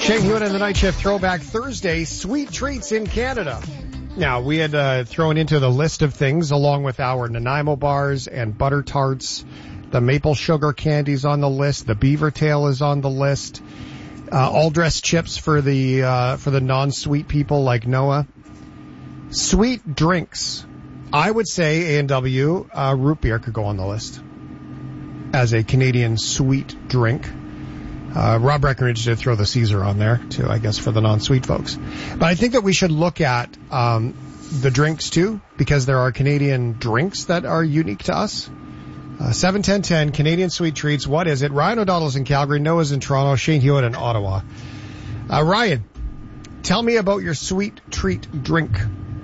Shane Hewitt and the Night Shift Throwback Thursday, sweet treats in Canada. Now, we had thrown into the list of things along with our Nanaimo bars and butter tarts. The maple sugar candy's on the list. The beaver tail is on the list. All dressed chips for the non-sweet people like Noah. Sweet drinks. I would say A&W root beer could go on the list as a Canadian sweet drink. Rob Breckenridge did throw the Caesar on there, too, I guess, for the non-sweet folks. But I think that we should look at the drinks, too, because there are Canadian drinks that are unique to us. 71010, Canadian sweet treats. What is it? Ryan O'Donnell's in Calgary. Noah's in Toronto. Shane Hewitt in Ottawa. Ryan, tell me about your sweet treat drink.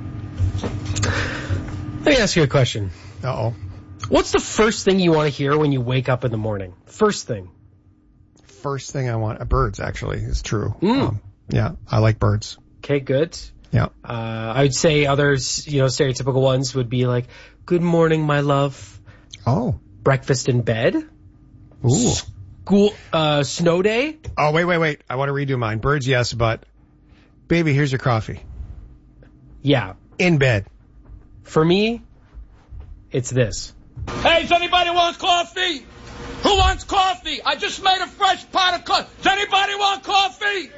Let me ask you a question. Uh-oh. What's the first thing you want to hear when you wake up in the morning? First thing. First thing I want, birds, actually, is true. Yeah, I like birds. Okay, good. Yeah. I would say others, stereotypical ones would be like, good morning, my love. Oh. Breakfast in bed. Ooh. School, snow day. Oh, wait. I want to redo mine. Birds, yes, but baby, here's your coffee. Yeah. In bed. For me, it's this. Hey, does anybody want coffee? Who wants coffee? I just made a fresh pot of coffee. Does anybody want coffee?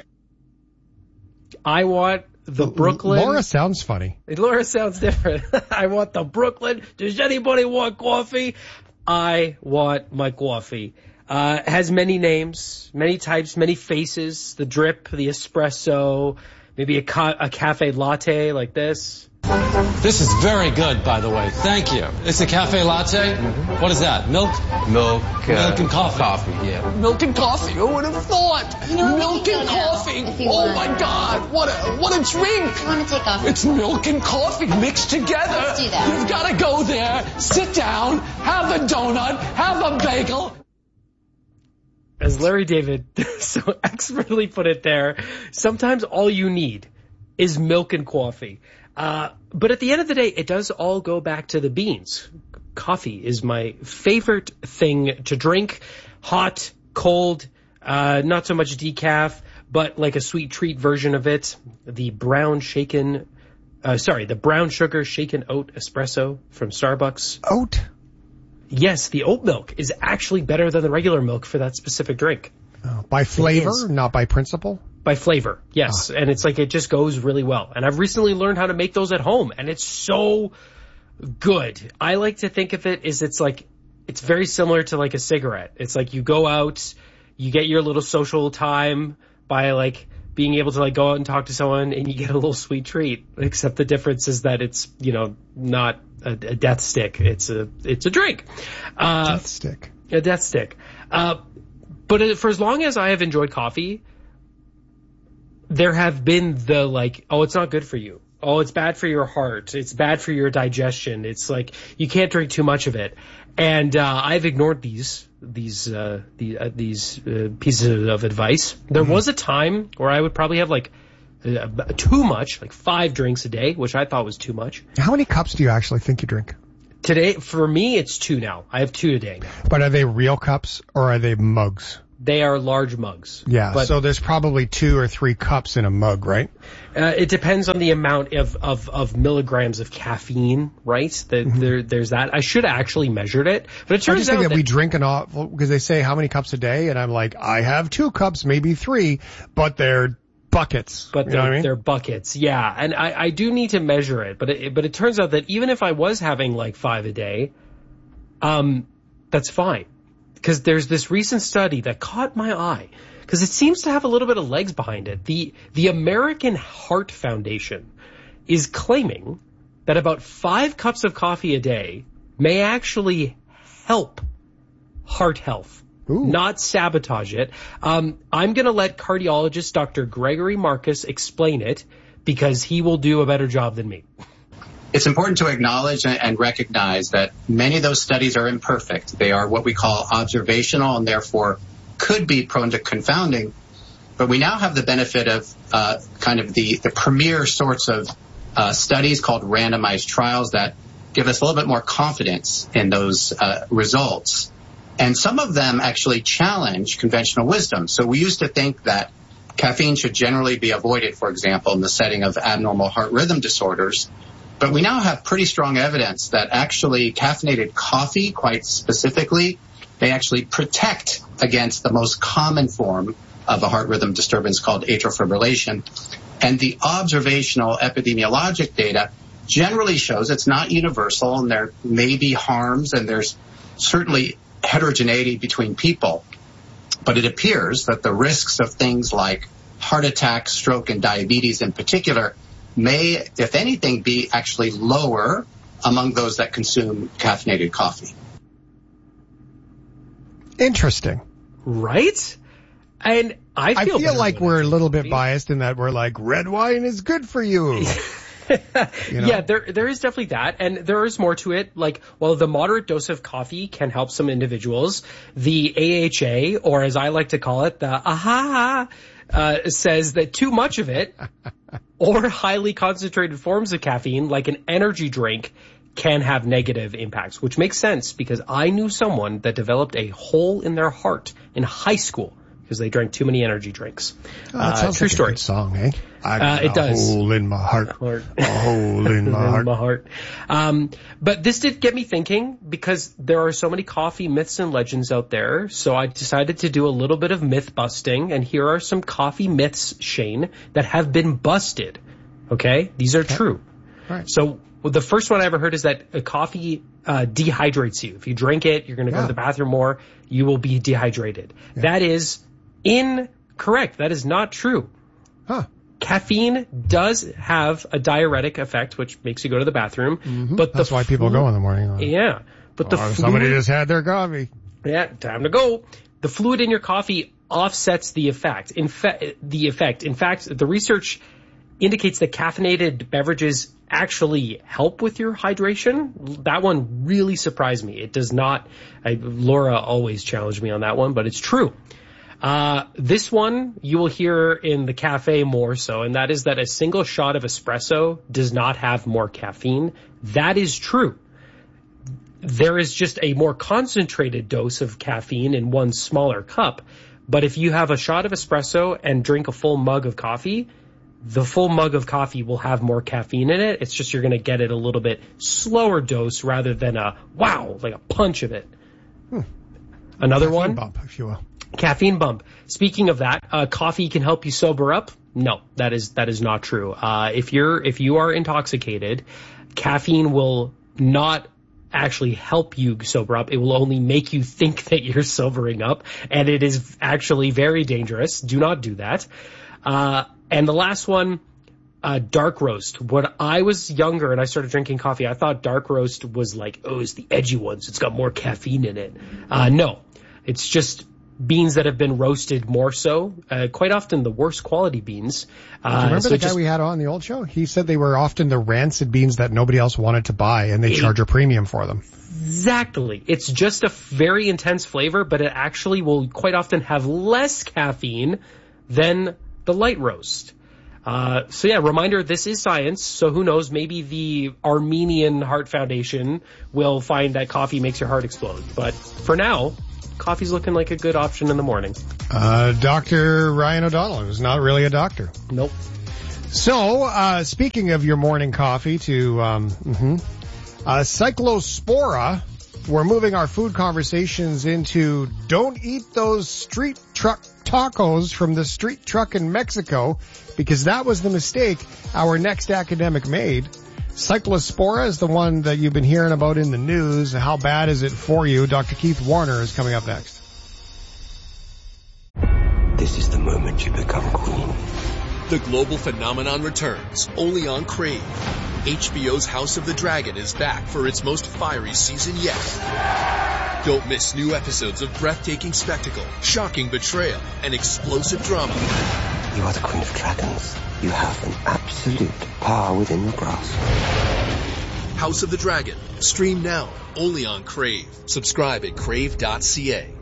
I want the Brooklyn. Laura sounds funny. Laura sounds different. I want the Brooklyn. Does anybody want coffee? I want my coffee. Has many names, many types, many faces. The drip, the espresso, maybe a cafe latte like this. This is very good, by the way. Thank you. It's a cafe latte? Mm-hmm. What is that? Milk? Milk and coffee. Coffee, yeah. Milk and coffee. Who would have thought? Milk and coffee. Oh my God. What a drink. You want to take off? It's milk and coffee mixed together. Let's do that. You've got to go there, sit down, have a donut, have a bagel. As Larry David so expertly put it there, sometimes all you need is milk and coffee. But at the end of the day, it does all go back to the beans. Coffee is my favorite thing to drink. Hot, cold, not so much decaf, but like a sweet treat version of it. The brown sugar shaken oat espresso from Starbucks. Oat? Yes, the oat milk is actually better than the regular milk for that specific drink. Oh, by flavor, not by principle? By flavor, yes. And it's like it just goes really well. And I've recently learned how to make those at home, and it's so good. I like to think of it as it's very similar to like a cigarette. It's like you go out, you get your little social time by like being able to like go out and talk to someone, and you get a little sweet treat. Except the difference is that it's, not a death stick. It's a drink. Death stick. A death stick. But for as long as I have enjoyed coffee, there have been the like, oh, it's not good for you. Oh, it's bad for your heart. It's bad for your digestion. It's like you can't drink too much of it. And I've ignored these pieces of advice. There was a time where I would probably have like too much, like 5 drinks a day, which I thought was too much. How many cups do you actually think you drink? Today, for me, it's 2 now. I have 2 a day now. But are they real cups or are they mugs? They are large mugs. Yeah, but so there's probably 2 or 3 cups in a mug, right? It depends on the amount of milligrams of caffeine, right? There's that. I should have actually measured it, but it turns out that we drink an awful, because they say how many cups a day, and I'm like, I have 2 cups, maybe 3, but they're buckets. But you know what I mean? They're buckets, yeah. And I do need to measure it, but it turns out that even if I was having like 5 a day, that's fine. Because there's this recent study that caught my eye, because it seems to have a little bit of legs behind it. The American Heart Foundation is claiming that about 5 cups of coffee a day may actually help heart health. Ooh. Not sabotage it. I'm going to let cardiologist Dr. Gregory Marcus explain it, because he will do a better job than me. It's important to acknowledge and recognize that many of those studies are imperfect. They are what we call observational and therefore could be prone to confounding. But we now have the benefit of kind of the premier sorts of studies called randomized trials that give us a little bit more confidence in those results. And some of them actually challenge conventional wisdom. So we used to think that Caffeine should generally be avoided, for example, in the setting of abnormal heart rhythm disorders. But we now have pretty strong evidence that actually caffeinated coffee, quite specifically, they actually protect against the most common form of a heart rhythm disturbance called atrial fibrillation. And the observational epidemiologic data generally shows it's not universal, and there may be harms, and there's certainly heterogeneity between people. But it appears that the risks of things like heart attack, stroke, and diabetes in particular may, if anything, be actually lower among those that consume caffeinated coffee. Interesting. Right? And I feel like we're a little bit biased in that we're like, red wine is good for you. Yeah, there is definitely that, and there is more to it. Like, while the moderate dose of coffee can help some individuals, the AHA, or as I like to call it, the says that too much of it, or highly concentrated forms of caffeine, like an energy drink, can have negative impacts, which makes sense because I knew someone that developed a hole in their heart in high school because they drank too many energy drinks. That sounds true like story. A good song, eh? I got it does. A hole in my heart. A hole in my heart. But this did get me thinking because there are so many coffee myths and legends out there. So I decided to do a little bit of myth busting. And here are some coffee myths, Shane, that have been busted. Okay? These are true. Right. So the first one I ever heard is that coffee dehydrates you. If you drink it, you're going to go to the bathroom more. You will be dehydrated. Yeah. That is incorrect. That is not true. Huh. Caffeine does have a diuretic effect, which makes you go to the bathroom. Mm-hmm. But that's why people go in the morning. Yeah. But somebody just had their coffee. Yeah, time to go. The fluid in your coffee offsets the effect. In fact, the research indicates that caffeinated beverages actually help with your hydration. That one really surprised me. It does not. Laura always challenged me on that one, but it's true. This one you will hear in the cafe more so, and that is that a single shot of espresso does not have more caffeine. That is true. There is just a more concentrated dose of caffeine in one smaller cup. But if you have a shot of espresso and drink a full mug of coffee, the full mug of coffee will have more caffeine in it. It's just you're going to get it a little bit slower dose rather than like a punch of it. Another caffeine one? Bump, if you will. Caffeine bump. Speaking of that, coffee can help you sober up. No, that is not true. If you are intoxicated, caffeine will not actually help you sober up. It will only make you think that you're sobering up, and it is actually very dangerous. Do not do that. And the last one, dark roast. When I was younger and I started drinking coffee, I thought dark roast was like, it's the edgy ones. It's got more caffeine in it. No, it's just beans that have been roasted more so, quite often the worst quality beans. Remember the guy we had on the old show? He said they were often the rancid beans that nobody else wanted to buy, and they charge a premium for them. Exactly. It's just a very intense flavor, but it actually will quite often have less caffeine than the light roast. So yeah, reminder, this is science, so who knows, maybe the Armenian Heart Foundation will find that coffee makes your heart explode. But for now, coffee's looking like a good option in the morning. Dr. Ryan O'Donnell is not really a doctor. Nope. So, speaking of your morning coffee to, Cyclospora, we're moving our food conversations into don't eat those street truck tacos from the street truck in Mexico, because that was the mistake our next academic made. Cyclospora is the one that you've been hearing about in the news. How bad is it for you? Dr. Keith Warner is coming up next. This is the moment you become queen. The global phenomenon returns, only on Crave. HBO's House of the Dragon is back for its most fiery season yet. Don't miss new episodes of breathtaking spectacle, shocking betrayal, and explosive drama. You are the Queen of Dragons. You have an absolute power within your grasp. House of the Dragon. Stream now, only on Crave. Subscribe at crave.ca.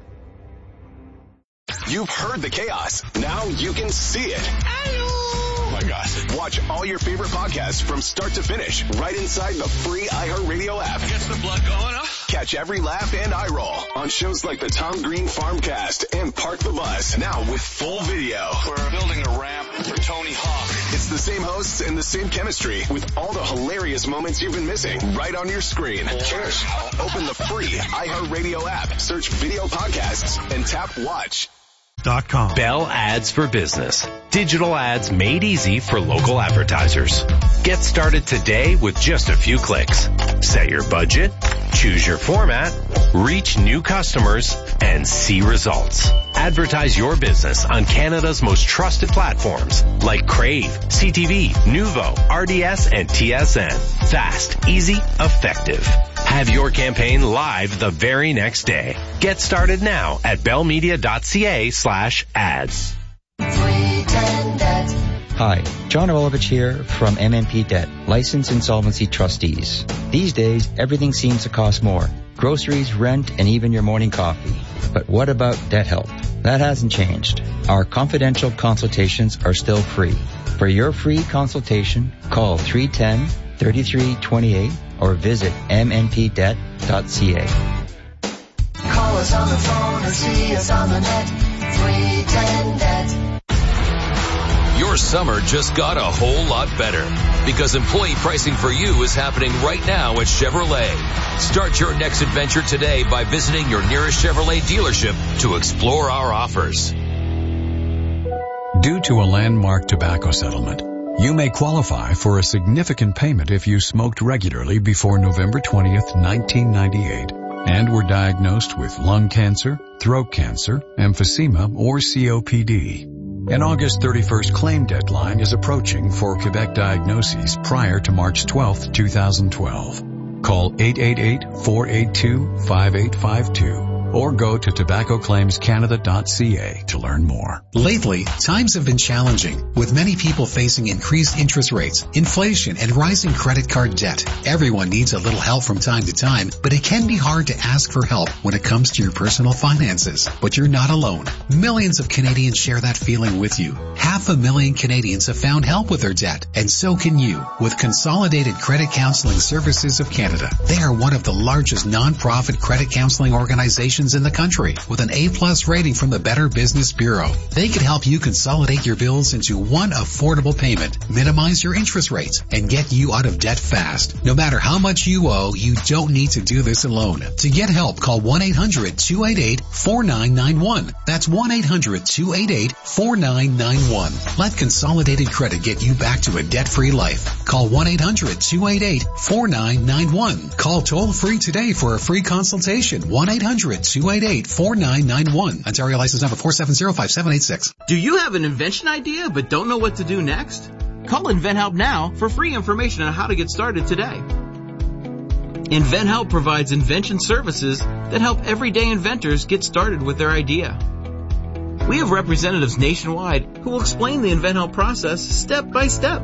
You've heard the chaos. Now you can see it. my God. Watch all your favorite podcasts from start to finish right inside the free iHeartRadio app. Gets the blood going up. Catch every laugh and eye roll on shows like the Tom Green Farmcast and Park the Bus. Now with full video. We're building a ramp for Tony Hawk. It's the same hosts and the same chemistry with all the hilarious moments you've been missing right on your screen. Cheers. Open the free iHeartRadio app, search video podcasts, and tap watch. Bell Ads for Business. Digital ads made easy for local advertisers. Get started today with just a few clicks. Set your budget, choose your format, reach new customers, and see results. Advertise your business on Canada's most trusted platforms like Crave, CTV, Nuvo, RDS, and TSN. Fast, easy, effective. Have your campaign live the very next day. Get started now at bellmedia.ca/ads. Hi, John Olovich here from MNP Debt, Licensed Insolvency Trustees. These days, everything seems to cost more. Groceries, rent, and even your morning coffee. But what about debt help? That hasn't changed. Our confidential consultations are still free. For your free consultation, call 310-3328 or visit mnpdebt.ca. Call us on the phone or see us on the net. 310-DEBT. Your summer just got a whole lot better because employee pricing for you is happening right now at Chevrolet. Start your next adventure today by visiting your nearest Chevrolet dealership to explore our offers. Due to a landmark tobacco settlement, you may qualify for a significant payment if you smoked regularly before November 20th, 1998, and were diagnosed with lung cancer, throat cancer, emphysema, or COPD. An August 31st claim deadline is approaching for Quebec diagnoses prior to March 12th, 2012. Call 888-482-5852 or go to tobaccoclaimscanada.ca to learn more. Lately, times have been challenging, with many people facing increased interest rates, inflation, and rising credit card debt. Everyone needs a little help from time to time, but it can be hard to ask for help when it comes to your personal finances. But you're not alone. Millions of Canadians share that feeling with you. 500,000 Canadians have found help with their debt, and so can you with Consolidated Credit Counseling Services of Canada. They are one of the largest non-profit credit counseling organizations in the country with an A+ rating from the Better Business Bureau. They can help you consolidate your bills into one affordable payment, minimize your interest rates, and get you out of debt fast. No matter how much you owe, you don't need to do this alone. To get help, call 1-800-288-4991. That's 1-800-288-4991. Let Consolidated Credit get you back to a debt-free life. Call 1-800-288-4991. Call toll-free today for a free consultation. 1-800-288-4991. Ontario license number 4705786. Do you have an invention idea but don't know what to do next? Call InventHelp now for free information on how to get started today. InventHelp provides invention services that help everyday inventors get started with their idea. We have representatives nationwide who will explain the InventHelp process step by step.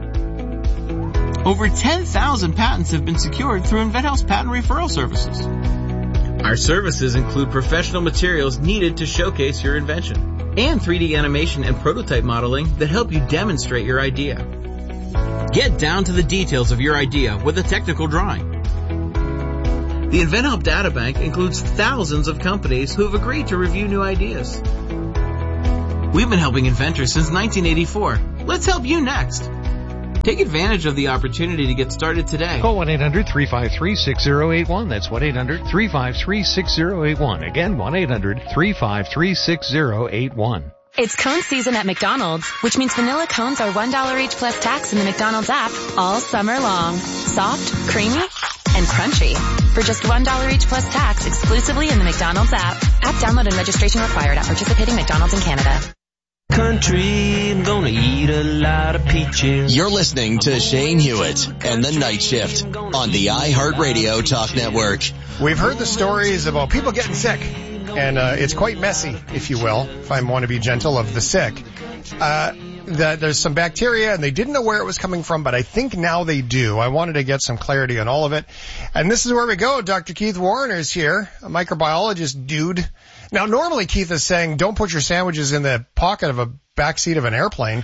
Over 10,000 patents have been secured through InventHelp's patent referral services. Our services include professional materials needed to showcase your invention and 3D animation and prototype modeling that help you demonstrate your idea. Get down to the details of your idea with a technical drawing. The InventHelp Databank includes thousands of companies who have agreed to review new ideas. We've been helping inventors since 1984. Let's help you next. Take advantage of the opportunity to get started today. Call 1-800-353-6081. That's 1-800-353-6081. Again, 1-800-353-6081. It's cone season at McDonald's, which means vanilla cones are $1 each plus tax in the McDonald's app all summer long. Soft, creamy, and crunchy. For just $1 each plus tax exclusively in the McDonald's app. App download and registration required at participating McDonald's in Canada. Country, I'm gonna eat a lot of peaches. You're listening to Shane Hewitt and the Night Shift on the iHeartRadio Talk Network. We've heard the stories about people getting sick, and it's quite messy, if you will, if I want to be gentle, of the sick. That there's some bacteria, and they didn't know where it was coming from, but I think now they do. I wanted to get some clarity on all of it. And this is where we go. Dr. Keith Warner is here, a microbiologist dude. Now, normally Keith is saying, don't put your sandwiches in the pocket of a backseat of an airplane.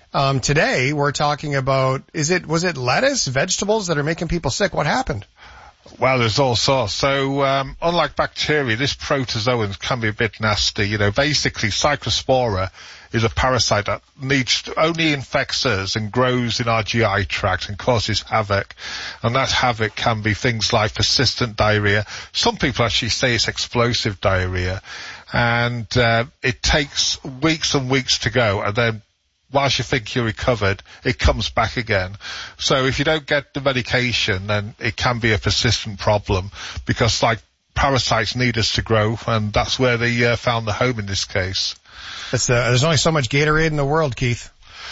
Today we're talking about, was it lettuce, vegetables that are making people sick? What happened? Well, there's all sorts. So, unlike bacteria, this protozoan can be a bit nasty. Basically, Cyclospora is a parasite that only infects us and grows in our GI tract and causes havoc. And that havoc can be things like persistent diarrhea. Some people actually say it's explosive diarrhea. And it takes weeks and weeks to go, and then whilst you think you're recovered, it comes back again. So if you don't get the medication, then it can be a persistent problem, because parasites need us to grow, and that's where they found the home in this case. There's only so much Gatorade in the world, Keith.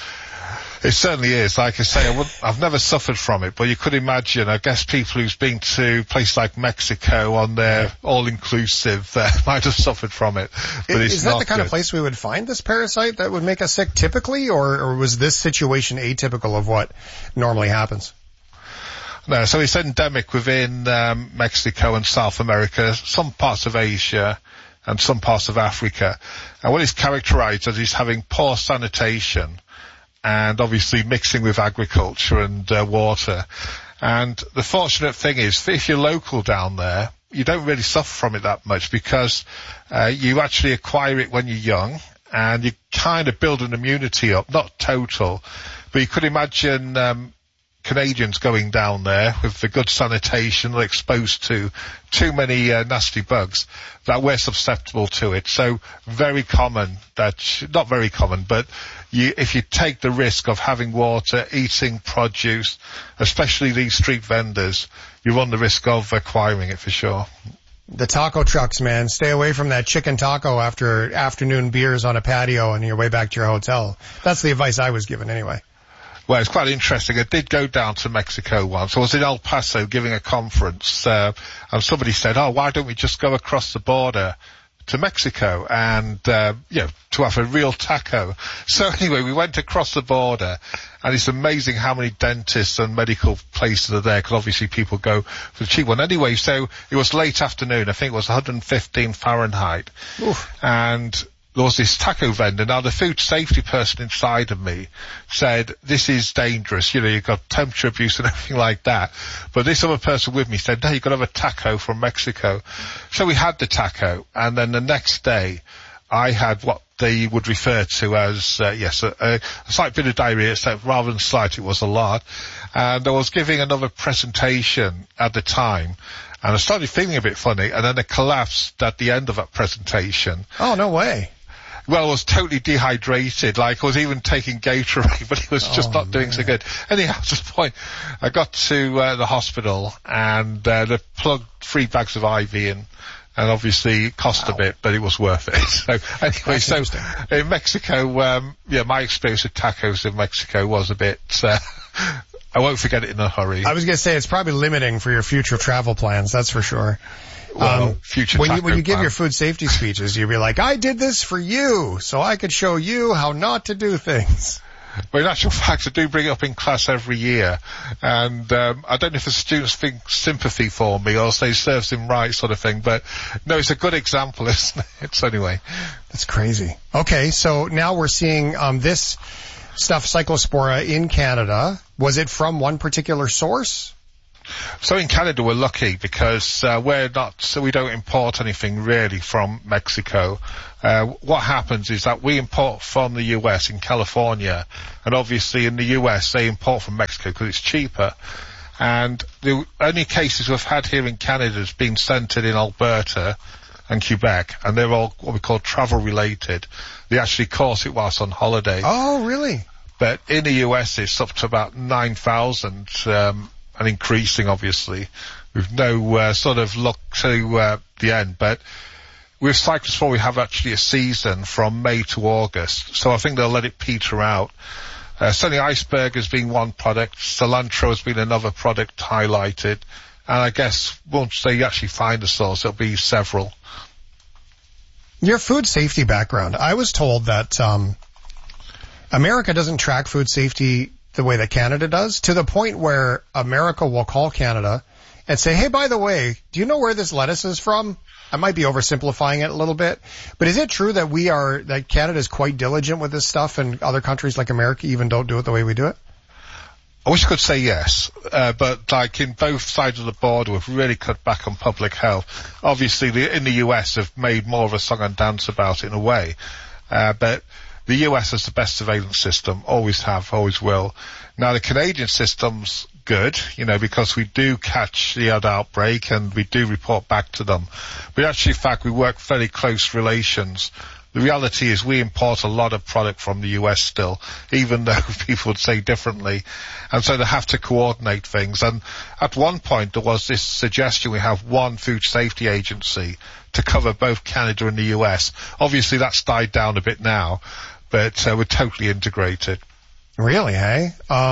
It certainly is. Like I say, I've never suffered from it, but you could imagine, I guess people who's been to places like Mexico on their all-inclusive might have suffered from it. But is that the kind of place we would find this parasite that would make us sick typically, or was this situation atypical of what normally happens? No, so it's endemic within Mexico and South America, some parts of Asia, and some parts of Africa. And what it's characterized as is having poor sanitation, and obviously mixing with agriculture and water. And the fortunate thing is, if you're local down there, you don't really suffer from it that much, because you actually acquire it when you're young, and you kind of build an immunity up, not total, but you could imagine Canadians going down there with the good sanitation, are exposed to too many nasty bugs, that we're susceptible to it. So very common, not very common, but if you take the risk of having water, eating produce, especially these street vendors, you run the risk of acquiring it for sure. The taco trucks, man. Stay away from that chicken taco after afternoon beers on a patio on your way back to your hotel. That's the advice I was given anyway. Well, it's quite interesting. I did go down to Mexico once. I was in El Paso giving a conference, and somebody said, why don't we just go across the border to Mexico and, to have a real taco. So anyway, we went across the border, and it's amazing how many dentists and medical places are there, because obviously people go for the cheap one. Anyway, so it was late afternoon. I think it was 115 Fahrenheit. Oof. And there was this taco vendor. Now, the food safety person inside of me said, this is dangerous. You've got temperature abuse and everything like that. But this other person with me said, no, you've got to have a taco from Mexico. So we had the taco. And then the next day, I had what they would refer to as, a slight bit of diarrhea, except rather than slight, it was a lot. And I was giving another presentation at the time, and I started feeling a bit funny, and then I collapsed at the end of that presentation. Oh, no way. Well, I was totally dehydrated. I was even taking Gatorade, but it was just not doing so good. Anyhow, to the point, I got to the hospital, and they plugged 3 bags of IV in, and obviously it cost a bit, but it was worth it. So anyway, in Mexico, my experience with tacos in Mexico was a bit, I won't forget it in a hurry. I was going to say, it's probably limiting for your future travel plans, that's for sure. Future when you give your food safety speeches, you'll be like, I did this for you, so I could show you how not to do things. Well, in actual fact, I do bring it up in class every year, and I don't know if the students think sympathy for me or say serves him right sort of thing, but no, it's a good example, isn't it? So anyway. That's crazy. Okay, so now we're seeing this stuff, Cyclospora, in Canada. Was it from one particular source? So in Canada, we're lucky because we don't import anything really from Mexico. What happens is that we import from the US in California, and obviously in the US they import from Mexico because it's cheaper. And the only cases we've had here in Canada has been centered in Alberta and Quebec, and they're all what we call travel related. They actually caught it whilst on holiday. Oh, really? But in the US it's up to about 9,000, and increasing, obviously, with no sort of luck to the end. But with Cyclospora, we have actually a season from May to August, so I think they'll let it peter out. Certainly Iceberg has been one product, cilantro has been another product highlighted, and I guess once they actually find a source, there'll be several. Your food safety background, I was told that America doesn't track food safety the way that Canada does, to the point where America will call Canada and say, hey, by the way, do you know where this lettuce is from? I might be oversimplifying it a little bit, but is it true that Canada is quite diligent with this stuff and other countries like America even don't do it the way we do it? I wish I could say yes, but like in both sides of the border, we've really cut back on public health. Obviously, in the US, have made more of a song and dance about it in a way, but the US has the best surveillance system, always have, always will. Now, the Canadian system's good, because we do catch the odd outbreak and we do report back to them. But actually, in fact, we work very close relations. The reality is we import a lot of product from the US still, even though people would say differently. And so they have to coordinate things. And at one point there was this suggestion we have one food safety agency to cover both Canada and the US. Obviously that's died down a bit now, but we're totally integrated. Really, hey?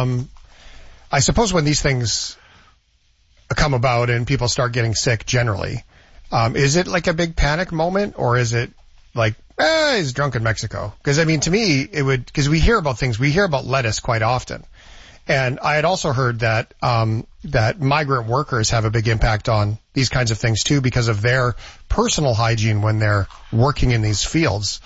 I suppose when these things come about and people start getting sick generally, is it like a big panic moment, or is it like, he's drunk in Mexico? Because, I mean, to me, because we hear about things, we hear about lettuce quite often. And I had also heard that, that migrant workers have a big impact on these kinds of things too, because of their personal hygiene when they're working in these fields.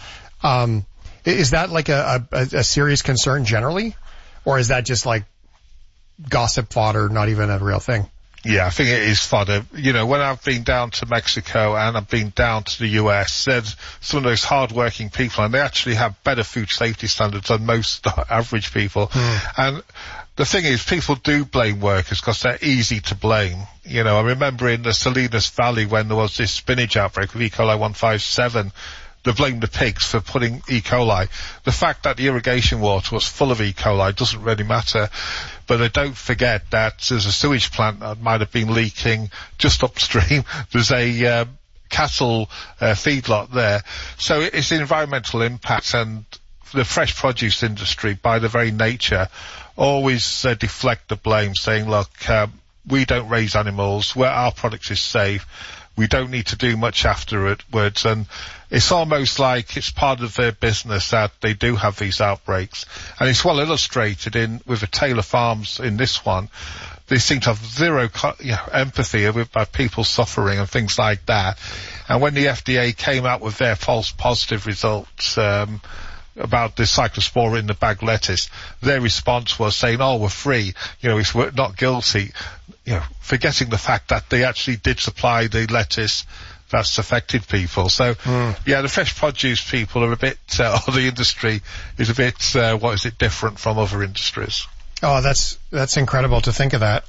Is that like a serious concern generally? Or is that just like gossip fodder, not even a real thing? Yeah, I think it is fodder. When I've been down to Mexico and I've been down to the US, there's some of those hard-working people, and they actually have better food safety standards than most average people. And the thing is, people do blame workers because they're easy to blame. I remember in the Salinas Valley when there was this spinach outbreak with E. coli 157, they blamed the pigs for putting E. coli. The fact that the irrigation water was full of E. coli doesn't really matter. But they don't forget that there's a sewage plant that might have been leaking just upstream. There's a cattle feedlot there. So it's the environmental impact, and the fresh produce industry, by their very nature, always deflect the blame, saying, look, we don't raise animals, our product is safe, we don't need to do much afterwards. And it's almost like it's part of their business that they do have these outbreaks. And it's well illustrated with the Taylor Farms in this one. They seem to have zero empathy about people suffering and things like that. And when the FDA came out with their false positive results about the cyclospora in the bag lettuce, their response was saying, we're free, we're not guilty, forgetting the fact that they actually did supply the lettuce that's affected people. So, the fresh produce people are a bit, or the industry is a bit, different from other industries. Oh, that's incredible to think of that.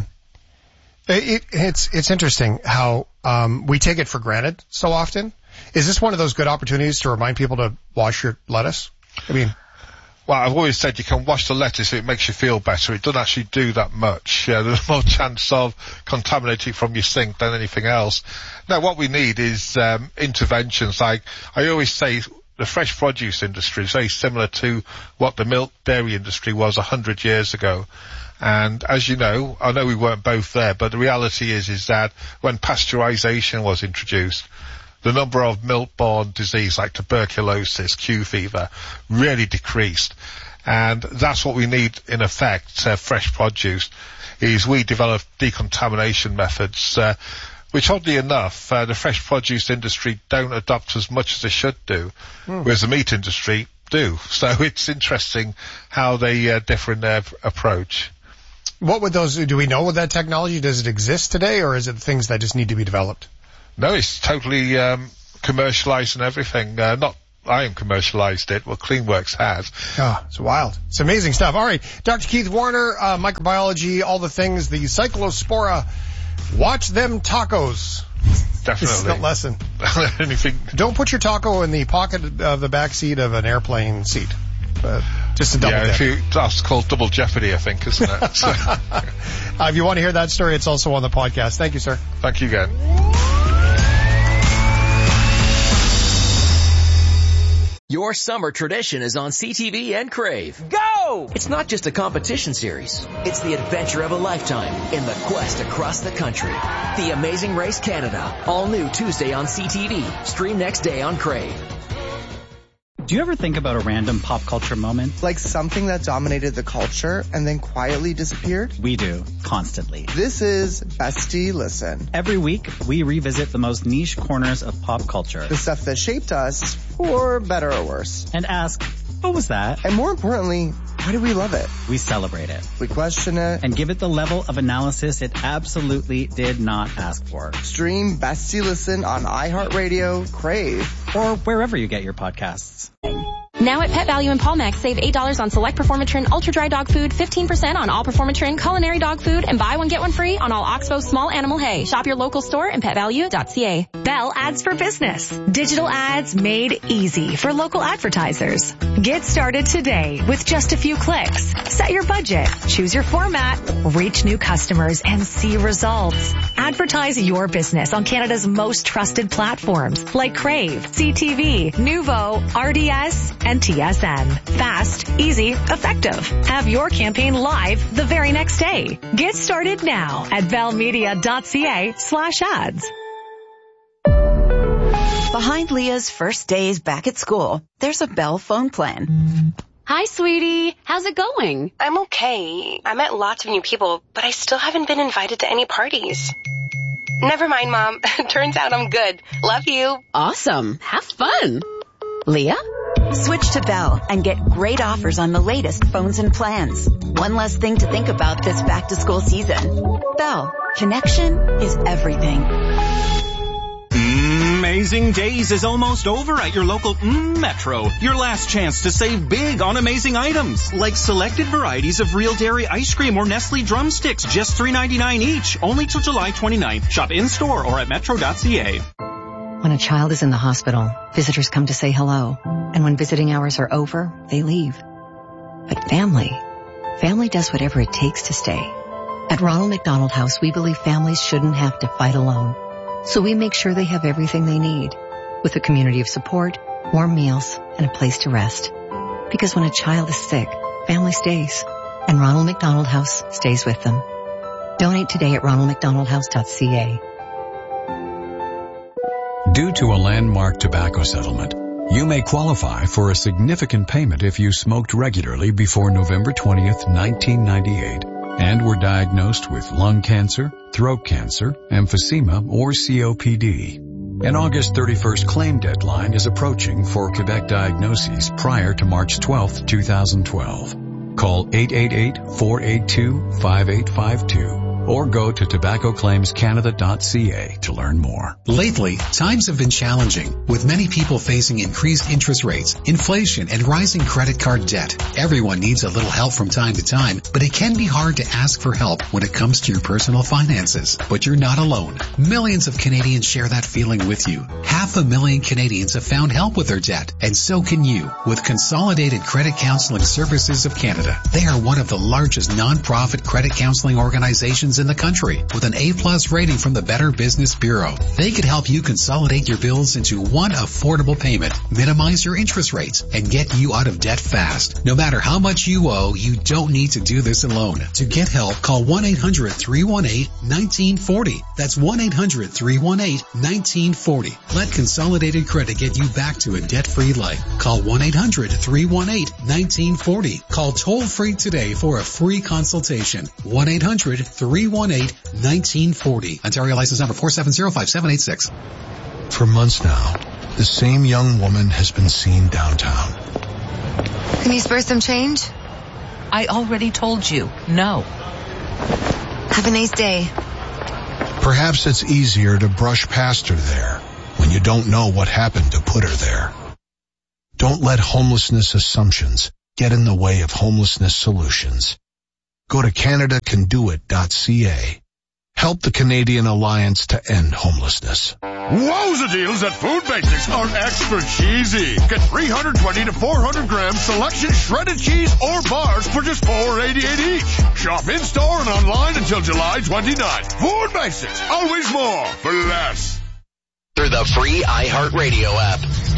It's interesting how, we take it for granted so often. Is this one of those good opportunities to remind people to wash your lettuce? Well, I've always said you can wash the lettuce if it makes you feel better. It doesn't actually do that much. There's more chance of contaminating from your sink than anything else. No, what we need is interventions. Like I always say, the fresh produce industry is very similar to what the milk dairy industry was 100 years ago. And as you know, I know we weren't both there, but the reality is that when pasteurization was introduced, the number of milk-borne disease like tuberculosis, Q fever, really decreased. And that's what we need, in effect, fresh produce, is we develop decontamination methods, which oddly enough, the fresh produce industry don't adopt as much as they should do, whereas the meat industry do. So it's interesting how they differ in their approach. What would do we know with that technology? Does it exist today, or is it things that just need to be developed? No, it's totally commercialized and everything. I haven't commercialized it. Well, Cleanworks has. Oh, it's wild. It's amazing stuff. All right. Dr. Keith Warner, microbiology, all the things, the cyclospora. Watch them tacos. Definitely. This is the lesson. Anything. Don't put your taco in the pocket of the back seat of an airplane seat. Just to double check. That's called double jeopardy, I think, isn't it? So. If you want to hear that story, it's also on the podcast. Thank you, sir. Thank you again. Your summer tradition is on CTV and Crave. Go! It's not just a competition series. It's the adventure of a lifetime in the quest across the country. The Amazing Race Canada. All new Tuesday on CTV. Stream next day on Crave. Do you ever think about a random pop culture moment? Like something that dominated the culture and then quietly disappeared? We do, constantly. This is Bestie Listen. Every week, we revisit the most niche corners of pop culture. The stuff that shaped us, for better or worse. And ask, what was that? And more importantly, why do we love it? We celebrate it. We question it. And give it the level of analysis it absolutely did not ask for. Stream Bestie Listen on iHeartRadio, Crave, or wherever you get your podcasts. Now at Pet Value and Palmex, save $8 on select Performatrin Ultra Dry Dog Food, 15% on all Performatrin Culinary Dog Food, and buy one get one free on all Oxbow Small Animal Hay. Shop your local store and petvalue.ca. Bell Ads for Business. Digital ads made easy for local advertisers. Get started today with just a few clicks. Set your budget, choose your format, reach new customers, and see results. Advertise your business on Canada's most trusted platforms like Crave, CTV, Nuvo, RDS, and TSN. Fast, easy, effective. Have your campaign live the very next day. Get started now at bellmedia.ca/ads. Behind Leah's first days back at school, there's a Bell phone plan. Hi, sweetie. How's it going? I'm okay. I met lots of new people, but I still haven't been invited to any parties. Never mind, Mom. Turns out I'm good. Love you. Awesome. Have fun. Leah? Switch to Bell and get great offers on the latest phones and plans. One less thing to think about this back-to-school season. Bell. Connection is everything. Amazing Days is almost over at your local Metro. Your last chance to save big on amazing items, like selected varieties of Real Dairy ice cream or Nestle drumsticks, just $3.99 each, only till July 29th. Shop in-store or at metro.ca. When a child is in the hospital, visitors come to say hello. And when visiting hours are over, they leave. But family does whatever it takes to stay. At Ronald McDonald House, we believe families shouldn't have to fight alone. So we make sure they have everything they need, with a community of support, warm meals, and a place to rest. Because when a child is sick, family stays. And Ronald McDonald House stays with them. Donate today at ronaldmcdonaldhouse.ca. Due to a landmark tobacco settlement, you may qualify for a significant payment if you smoked regularly before November 20th, 1998, and were diagnosed with lung cancer, throat cancer, emphysema, or COPD. An August 31st claim deadline is approaching for Quebec diagnoses prior to March 12th, 2012. Call 888-482-5852. Or go to tobaccoclaimscanada.ca to learn more. Lately, times have been challenging, with many people facing increased interest rates, inflation, and rising credit card debt. Everyone needs a little help from time to time, but it can be hard to ask for help when it comes to your personal finances. But you're not alone. Millions of Canadians share that feeling with you. 500,000 Canadians have found help with their debt, and so can you with Consolidated Credit Counseling Services of Canada. They are one of the largest non-profit credit counseling organizations in the country, with an A+ rating from the Better Business Bureau. They could help you consolidate your bills into one affordable payment, minimize your interest rates, and get you out of debt fast. No matter how much you owe, you don't need to do this alone. To get help, call 1-800-318-1940. That's 1-800-318-1940. Let Consolidated Credit get you back to a debt-free life. Call 1-800-318-1940. Call toll-free today for a free consultation. 1-800-318-1940. Ontario license number 4705786. For months now, the same young woman has been seen downtown. Can you spare some change? I already told you, no. Have a nice day. Perhaps it's easier to brush past her there when you don't know what happened to put her there. Don't let homelessness assumptions get in the way of homelessness solutions. Go to CanadaCanDoIt.ca. Help the Canadian Alliance to End Homelessness. Wowza deals at Food Basics are extra cheesy. Get 320 to 400 gram selection shredded cheese or bars for just $4.88 each. Shop in-store and online until July 29th. Food Basics, always more for less. Through the free iHeartRadio app.